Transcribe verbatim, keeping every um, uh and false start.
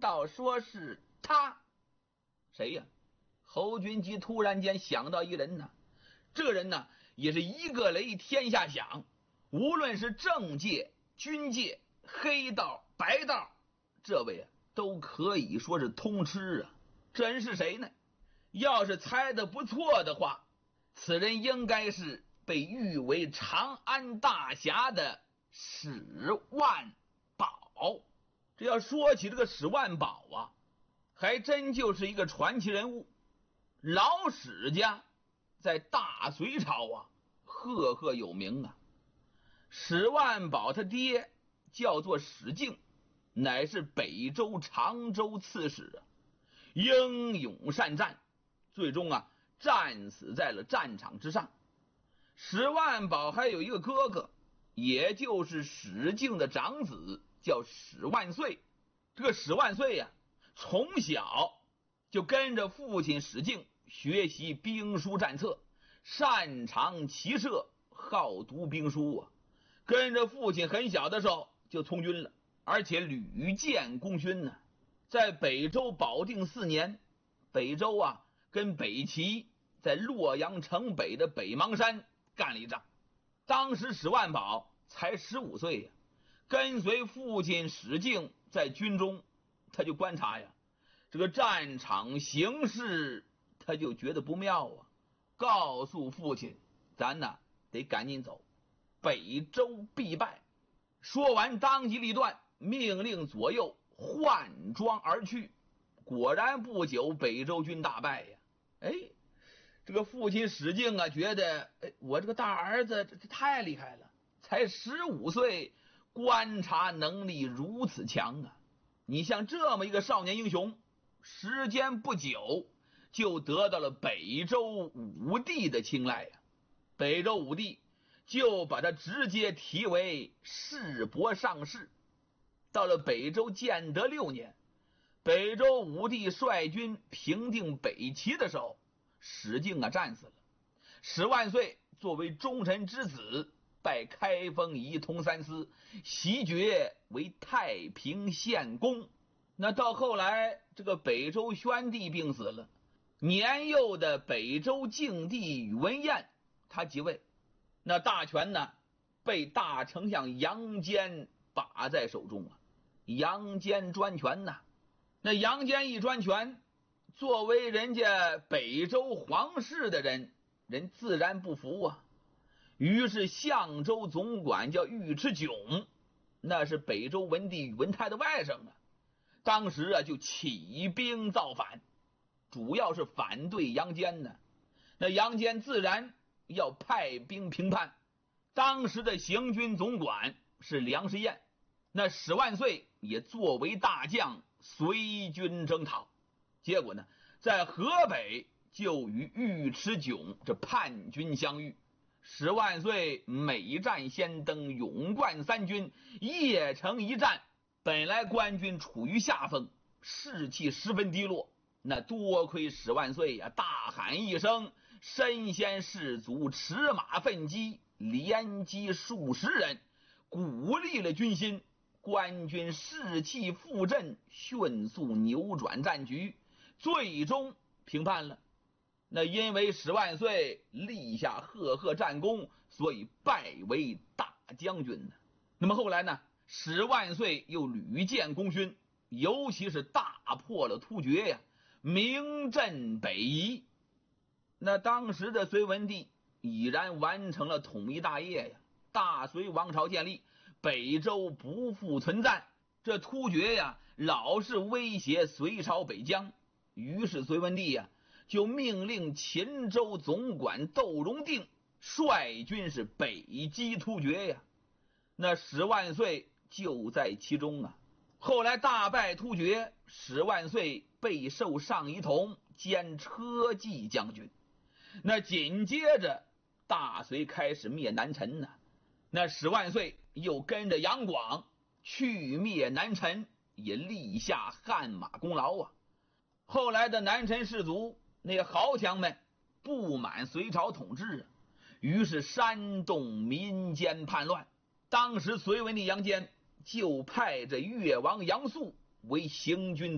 要说是他，谁呀？侯君集突然间想到一人呢，这个人呢也是一个雷天下响，无论是政界、军界、黑道、白道，这位啊都可以说是通吃啊。这人是谁呢？要是猜得不错的话，此人应该是被誉为长安大侠的史万宝。这要说起这个史万宝啊，还真就是一个传奇人物。老史家在大隋朝啊赫赫有名啊。史万宝他爹叫做史敬，乃是北周常州刺史啊，英勇善战，最终啊战死在了战场之上。史万宝还有一个哥哥，也就是史敬的长子，叫史万岁。这个史万岁呀、啊，从小就跟着父亲史敬学习兵书战策，擅长骑射，好读兵书啊。跟着父亲很小的时候就从军了，而且屡建功勋呢、啊。在北周保定四年，北周啊跟北齐在洛阳城北的北邙山干了一仗。当时史万宝才十五岁呀、啊，跟随父亲史敬在军中，他就观察呀，这个战场形势，他就觉得不妙啊，告诉父亲，咱呢得赶紧走，北周必败。说完当机立断，命令左右换装而去。果然不久，北周军大败呀。哎，这个父亲史敬啊，觉得哎，我这个大儿子这太厉害了，才十五岁，观察能力如此强啊！你像这么一个少年英雄，时间不久就得到了北周武帝的青睐呀。北周武帝就把他直接提为世伯上士。到了北周建德六年，北周武帝率军平定北齐的时候，史敬啊战死了。史万岁作为忠臣之子，拜开封仪同三司，袭爵为太平县公。那到后来，这个北周宣帝病死了，年幼的北周静帝宇文彦他即位，那大权呢被大丞相杨坚把在手中啊。杨坚专权呐、啊，那杨坚一专权，作为人家北周皇室的人，人自然不服啊。于是相州总管叫尉迟迥，那是北周文帝宇文泰的外甥啊，当时啊就起兵造反，主要是反对杨坚呢。那杨坚自然要派兵平叛。当时的行军总管是梁士彦，那史万岁也作为大将随军征讨。结果呢，在河北就与尉迟迥这叛军相遇。史万岁每战先登，勇冠三军，邺城一战，本来官军处于下风，士气十分低落。那多亏史万岁呀、啊，大喊一声，身先士卒，驰马奋击，连击数十人，鼓励了军心，官军士气复振，迅速扭转战局，最终平叛了。那因为史万岁立下赫赫战功，所以拜为大将军呢。那么后来呢，史万岁又屡建功勋，尤其是大破了突厥呀，名震北夷。那当时的隋文帝已然完成了统一大业呀，大隋王朝建立，北周不复存在。这突厥呀，老是威胁隋朝北疆，于是隋文帝呀就命令秦州总管窦融定率军是北击突厥呀。那史万岁就在其中啊。后来大败突厥，史万岁被授上仪同兼车骑将军。那紧接着大隋开始灭南陈呢、啊，那史万岁又跟着杨广去灭南陈，也立下汗马功劳啊。后来的南陈士族那豪强们不满隋朝统治啊，于是煽动民间叛乱。当时隋文帝杨坚就派着越王杨素为行军